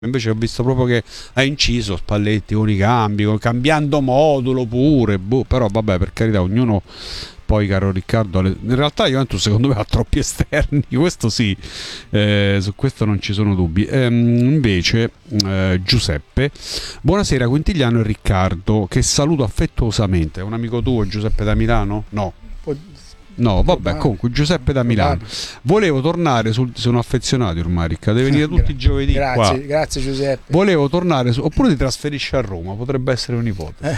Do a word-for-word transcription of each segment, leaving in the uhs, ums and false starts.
Invece ho visto proprio che ha inciso Spalletti con i cambi, con, cambiando modulo pure, boh, però vabbè, per carità, ognuno poi, caro Riccardo, in realtà Juventus secondo me ha troppi esterni, questo sì, eh, su questo non ci sono dubbi. Ehm, invece eh, Giuseppe, buonasera Quintigliano e Riccardo, che saluto affettuosamente, è un amico tuo Giuseppe da Milano? No. No, vabbè, comunque Giuseppe da Milano. Volevo tornare sul, sono affezionati ormai, Riccardo, deve venire tutti i giovedì grazie, qua. Grazie Giuseppe. Volevo tornare su, oppure ti trasferisci a Roma, potrebbe essere un'ipotesi.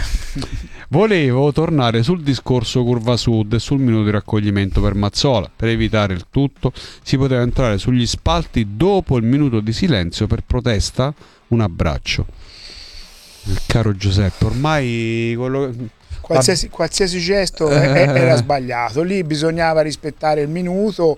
Volevo tornare sul discorso Curva Sud e sul minuto di raccoglimento per Mazzola. Per evitare il tutto si poteva entrare sugli spalti dopo il minuto di silenzio per protesta. Un abbraccio. Il caro Giuseppe, ormai quello Qualsiasi, qualsiasi gesto era sbagliato, lì bisognava rispettare il minuto,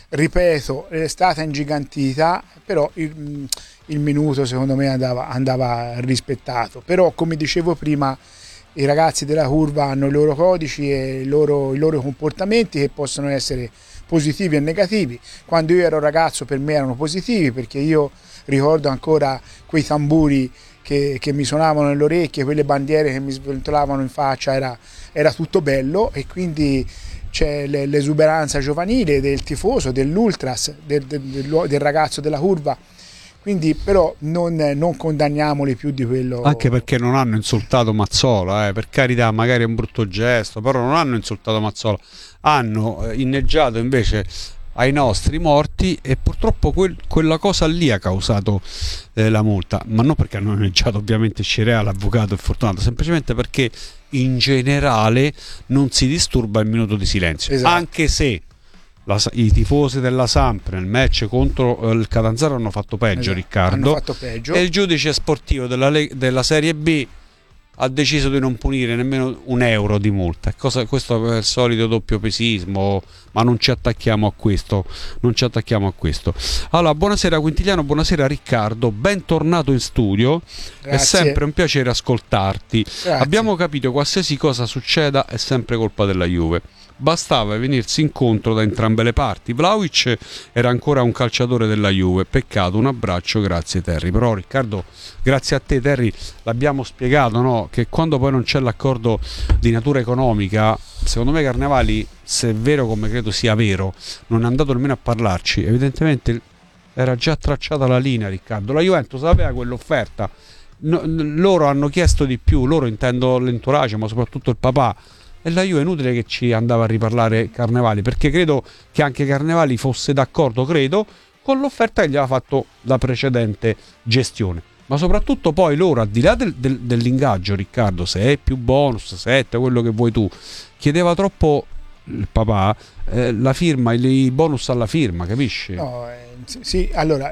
ripeto, è stata ingigantita, però il, il minuto secondo me andava, andava rispettato, però come dicevo prima i ragazzi della curva hanno i loro codici e i loro, i loro comportamenti che possono essere positivi e negativi. Quando io ero ragazzo per me erano positivi, perché io ricordo ancora quei tamburi Che, che mi suonavano nelle orecchie, quelle bandiere che mi sventolavano in faccia, era, era tutto bello, e quindi c'è l'esuberanza giovanile del tifoso, dell'ultras, del, del, del ragazzo della curva, quindi però non, non condanniamoli più di quello. Anche perché non hanno insultato Mazzola, eh, per carità, magari è un brutto gesto, però non hanno insultato Mazzola, hanno inneggiato invece ai nostri morti, e purtroppo quel, quella cosa lì ha causato eh, la multa, ma non perché hanno inneggiato ovviamente Scirea, l'avvocato è fortunato, semplicemente perché in generale non si disturba il minuto di silenzio. Esatto. Anche se la, i tifosi della Samp nel match contro eh, il Catanzaro hanno fatto peggio, esatto, Riccardo, hanno fatto peggio. E il giudice sportivo della, della Serie B ha deciso di non punire nemmeno un euro di multa. Cosa, questo è il solito doppiopesismo, ma non ci attacchiamo a questo. Non ci attacchiamo a questo. Allora, buonasera Quintigliano, buonasera Riccardo, bentornato in studio. Grazie. È sempre un piacere ascoltarti. Grazie. Abbiamo capito, qualsiasi cosa succeda è sempre colpa della Juve. Bastava venirsi incontro da entrambe le parti. Vlahovic era ancora un calciatore della Juve, peccato. Un abbraccio, grazie Terry. Però Riccardo, grazie a te Terry, l'abbiamo spiegato, no? Che quando poi non c'è l'accordo di natura economica, secondo me Carnevali, se è vero come credo sia vero, non è andato nemmeno a parlarci. Evidentemente era già tracciata la linea, Riccardo. La Juventus aveva quell'offerta, no, loro hanno chiesto di più, loro intendo l'entourage, ma soprattutto il papà. E la Juve è inutile che ci andava a riparlare Carnevali, perché credo che anche Carnevali fosse d'accordo, credo, con l'offerta che gli aveva fatto la precedente gestione. Ma soprattutto poi loro, al di là del, del, dell'ingaggio, Riccardo, se è più bonus, sette, quello che vuoi tu, chiedeva troppo il papà eh, la firma, i bonus alla firma, capisci? No, eh, sì, allora,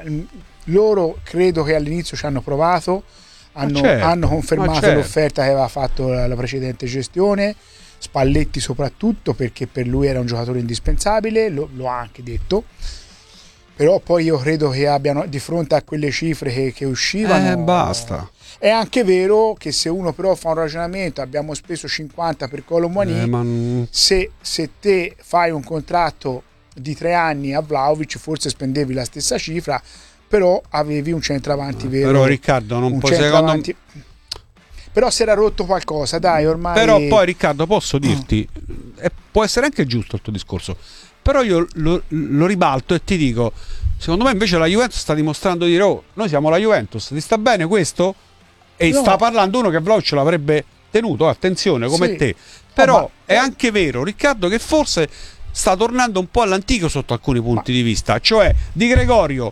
loro credo che all'inizio ci hanno provato, hanno, certo, hanno confermato certo. l'offerta che aveva fatto la, la precedente gestione, Spalletti soprattutto, perché per lui era un giocatore indispensabile, lo, lo ha anche detto, però poi io credo che abbiano, di fronte a quelle cifre che, che uscivano, eh, basta. È anche vero che se uno però fa un ragionamento, abbiamo speso cinquanta per Colomboani, eh, ma... se, se te fai un contratto di tre anni a Vlahovic forse spendevi la stessa cifra, però avevi un centravanti vero. Però Riccardo non puoi, secondo me... Però si era rotto qualcosa, dai, ormai. Però poi Riccardo posso dirti, eh, può essere anche giusto il tuo discorso, però io lo, lo ribalto e ti dico, secondo me invece la Juventus sta dimostrando di dire, oh, noi siamo la Juventus, ti sta bene questo? E no. Sta parlando uno che Vlahovic l'avrebbe tenuto, attenzione, come sì. te. Però oh, è anche vero, Riccardo, che forse sta tornando un po' all'antico sotto alcuni punti ma... di vista, cioè Di Gregorio,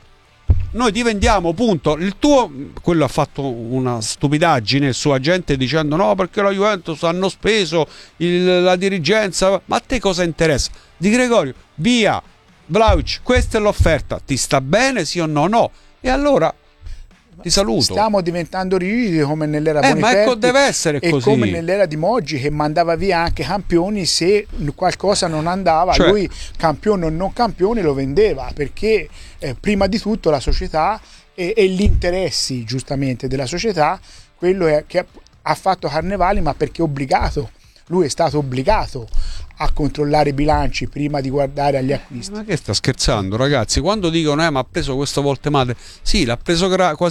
noi ti vendiamo, punto. Il tuo, quello ha fatto una stupidaggine, il suo agente, dicendo no perché la Juventus hanno speso il, la dirigenza, ma a te cosa interessa? Di Gregorio, via, Vlahovic, questa è l'offerta, ti sta bene sì o no? No, e allora ti saluto. Stiamo diventando rigidi come nell'era eh, Boniperti, ma ecco, deve essere e così. Come nell'era di Moggi, che mandava via anche campioni se qualcosa non andava, cioè... lui campione o non campione lo vendeva, perché eh, prima di tutto la società e, e gli interessi giustamente della società, quello è, che ha fatto Carnevali, ma perché è obbligato. Lui è stato obbligato a controllare i bilanci prima di guardare agli acquisti. Ma che sta scherzando, ragazzi? Quando dicono eh ma ha preso questo Voltemate, sì, l'ha preso gra- quasi